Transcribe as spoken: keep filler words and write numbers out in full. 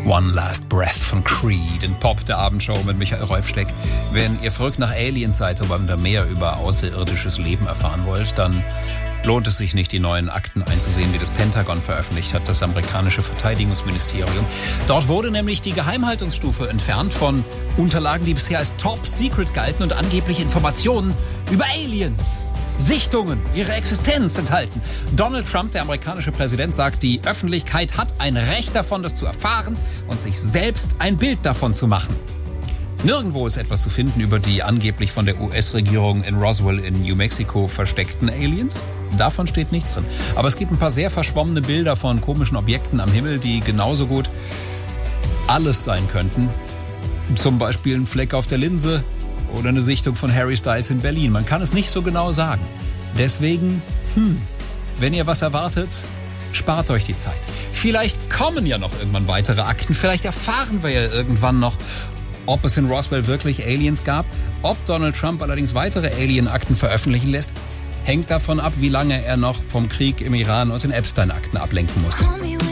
One Last Breath von Creed in Pop, der Abendshow mit Michael Reufsteck. Wenn ihr verrückt nach Aliens seid oder mehr über außerirdisches Leben erfahren wollt, dann lohnt es sich nicht, die neuen Akten einzusehen, die das Pentagon veröffentlicht hat, das amerikanische Verteidigungsministerium. Dort wurde nämlich die Geheimhaltungsstufe entfernt von Unterlagen, die bisher als Top Secret galten und angeblich Informationen über Aliens, Sichtungen, ihre Existenz enthalten. Donald Trump, der amerikanische Präsident, sagt, die Öffentlichkeit hat ein Recht davon, das zu erfahren und sich selbst ein Bild davon zu machen. Nirgendwo ist etwas zu finden über die angeblich von der U S-Regierung in Roswell in New Mexico versteckten Aliens. Davon steht nichts drin. Aber es gibt ein paar sehr verschwommene Bilder von komischen Objekten am Himmel, die genauso gut alles sein könnten. Zum Beispiel ein Fleck auf der Linse oder eine Sichtung von Harry Styles in Berlin. Man kann es nicht so genau sagen. Deswegen, hm, wenn ihr was erwartet, spart euch die Zeit. Vielleicht kommen ja noch irgendwann weitere Akten. Vielleicht erfahren wir ja irgendwann noch, ob es in Roswell wirklich Aliens gab. Ob Donald Trump allerdings weitere Alien-Akten veröffentlichen lässt, hängt davon ab, wie lange er noch vom Krieg im Iran und den Epstein-Akten ablenken muss.